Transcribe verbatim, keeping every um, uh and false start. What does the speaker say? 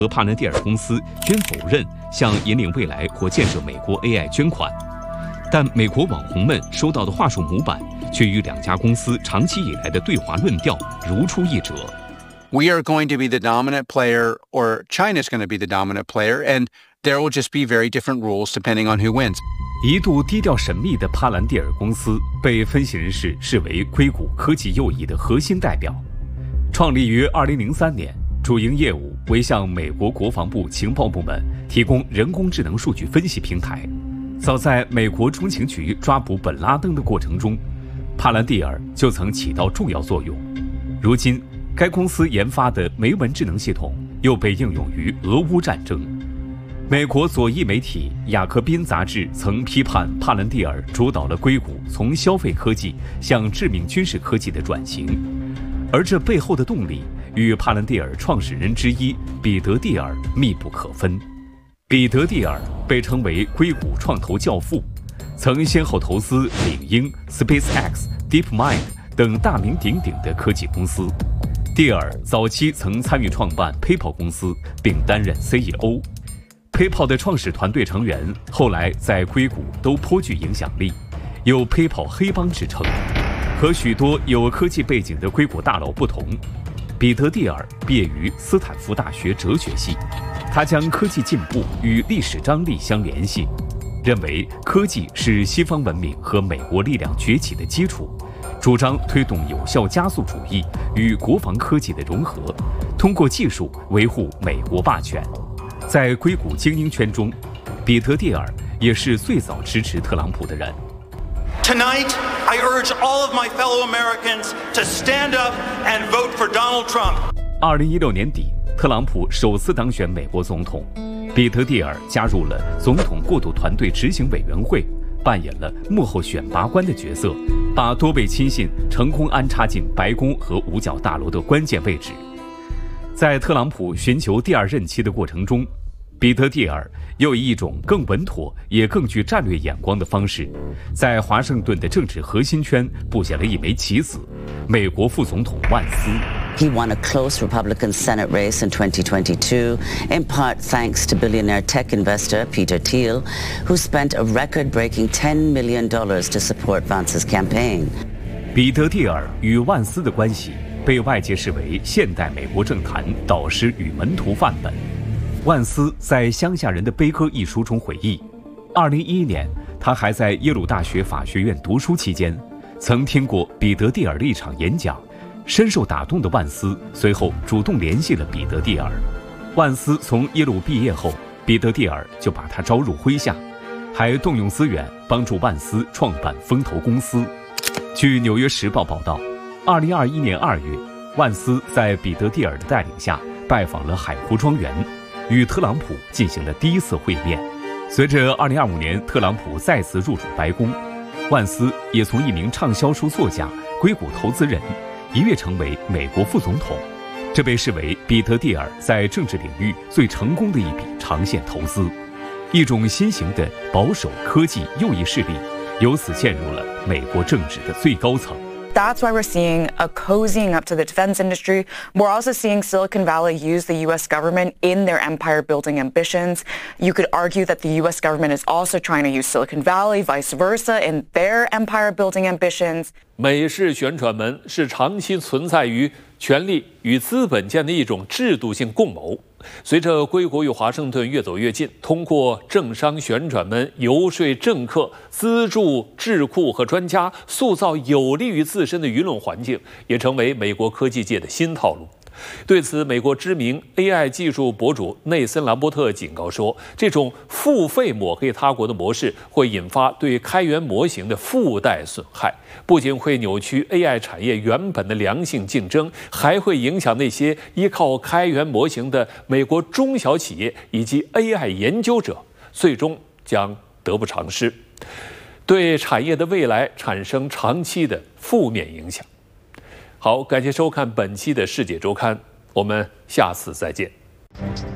和帕兰蒂尔公司均否认向引领未来或建设美国 A I 捐款，但美国网红们收到的话术模板却与两家公司长期以来的对华论调如出一辙。 We are going to be the dominant player, or China's going to be the dominant player, and there will just be very different rules depending on who wins. 一度低调神秘的帕兰蒂尔公司被分析人士视为硅谷科技右翼的核心代表。创立于二零零三年，主营业务为向美国国防部情报部门提供人工智能数据分析平台。早在美国中情局抓捕本拉登的过程中，帕兰蒂尔就曾起到重要作用。如今，该公司研发的梅文智能系统又被应用于俄乌战争。美国左翼媒体《雅克宾》杂志曾批判帕兰蒂尔主导了硅谷从消费科技向致命军事科技的转型，而这背后的动力与帕兰蒂尔创始人之一彼得·蒂尔密不可分。彼得·蒂尔被称为硅谷创投教父，曾先后投资领英、SpaceX、DeepMind 等大名鼎鼎的科技公司。蒂尔早期曾参与创办 PayPal 公司，并担任 C E O。PayPal 的创始团队成员后来在硅谷都颇具影响力，有 PayPal 黑帮之称。和许多有科技背景的硅谷大佬不同，彼得·蒂尔毕业于斯坦福大学哲学系，他将科技进步与历史张力相联系，认为科技是西方文明和美国力量崛起的基础，主张推动有效加速主义与国防科技的融合，通过技术维护美国霸权。在硅谷精英圈中，彼得·蒂尔也是最早支持特朗普的人。 Tonight, I urge all of my fellow Americans to stand up and vote for Donald Trump. 二零一六年底，特朗普首次当选美国总统，彼得·蒂尔加入了总统过渡团队执行委员会，扮演了幕后选拔官的角色，把多位亲信成功安插进白宫和五角大楼的关键位置。在特朗普寻求第二任期的过程中，彼得·蒂尔又以一种更稳妥也更具战略眼光的方式，在华盛顿的政治核心圈布下了一枚棋子——美国副总统万斯。 He won a close Republican Senate race in twenty twenty-two, in part thanks to billionaire tech investor Peter Thiel, who spent a record-breaking ten million dollars to support Vance's campaign. 彼得·蒂尔与万斯的关系被外界视为现代美国政坛导师与门徒范本。万斯在《乡下人的悲歌》一书中回忆，二零一一年他还在耶鲁大学法学院读书期间，曾听过彼得·蒂尔的一场演讲，深受打动的万斯随后主动联系了彼得·蒂尔。万斯从耶鲁毕业后，彼得·蒂尔就把他招入麾下，还动用资源帮助万斯创办风投公司。据《纽约时报》报道，二零二一年二月，万斯在彼得·蒂尔的带领下拜访了海湖庄园，与特朗普进行了第一次会面。随着二零二五年特朗普再次入主白宫，万斯也从一名畅销书作家、硅谷投资人一跃成为美国副总统，这被视为彼得·蒂尔在政治领域最成功的一笔长线投资。一种新型的保守科技右翼势力由此嵌入了美国政治的最高层。 That's why we're seeing a cozying up to the defense industry. We're also seeing Silicon Valley use the U S government in their empire-building ambitions. You could argue that the U S government is also trying to use Silicon Valley, vice versa, in their empire-building ambitions. 美式旋转门是长期存在于权力与资本间的一种制度性共谋。随着硅谷与华盛顿越走越近，通过政商旋转门游说政客、资助智库和专家，塑造有利于自身的舆论环境，也成为美国科技界的新套路。对此，美国知名 A I 技术博主内森·兰伯特警告说，这种付费抹黑他国的模式会引发对开源模型的附带损害，不仅会扭曲 A I 产业原本的良性竞争，还会影响那些依靠开源模型的美国中小企业以及 A I 研究者，最终将得不偿失，对产业的未来产生长期的负面影响。好，感谢收看本期的世界周刊，我们下次再见。